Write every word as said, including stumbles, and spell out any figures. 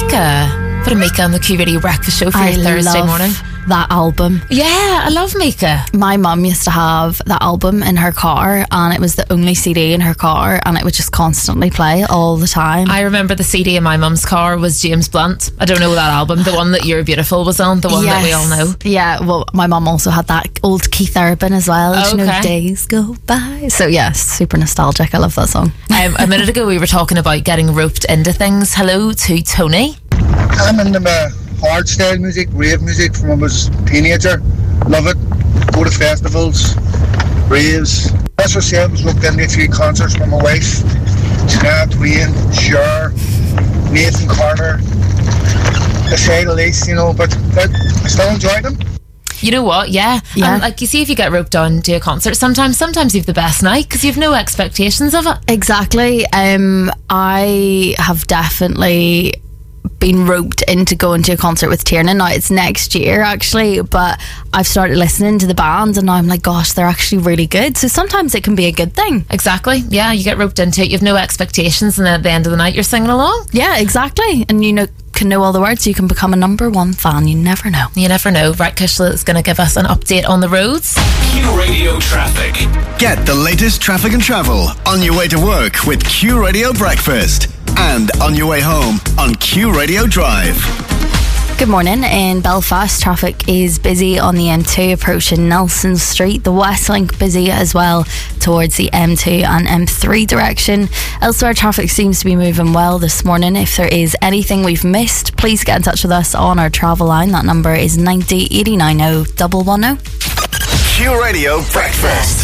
Mika. Put a Mika on the Q Radio Breakfast Show for I your Thursday love morning. that album. Yeah, I love Mika. My mum used to have that album in her car, and it was the only C D in her car, and it would just constantly play all the time. I remember the C D in my mum's car was James Blunt. I don't know that album. The one that You're Beautiful was on. The one yes. that we all know. Yeah, well, my mum also had that old Keith Urban as well. Oh, you know, okay. Days Go By. So yeah, super nostalgic. I love that song. Um, a minute ago we were talking about getting roped into things. Hello to Tony. I'm into my hardstyle music, rave music from when I was a teenager. Love it. Go to festivals, raves. That's what I was roped into a few concerts with my wife. Sinead Twain, Cher, Nathan Carter, to say the least, you know, but, but I still enjoy them. You know what? Yeah. Yeah. And like you see, if you get roped on to a concert, sometimes sometimes you have the best night because you have no expectations of it. Exactly. Um, I have definitely been roped into going to a concert with Tiernan. Now it's next year actually, but I've started listening to the band and now I'm like, gosh, they're actually really good. So sometimes it can be a good thing. Exactly. Yeah, you get roped into it. You have no expectations, and then at the end of the night, you're singing along. Yeah, exactly. And you know, can know all the words. You can become a number one fan. You never know. You never know. Right, Kushla is going to give us an update on the roads. Q Radio Traffic. Get the latest traffic and travel on your way to work with Q Radio Breakfast, and on your way home on Q Radio Drive. Good morning. In Belfast, traffic is busy on the M two approaching Nelson Street. The West Link busy as well towards the M two and M three direction. Elsewhere, traffic seems to be moving well this morning. If there is anything we've missed, please get in touch with us on our travel line. That number is ninety eighty-nine oh one one oh. Q Radio Breakfast.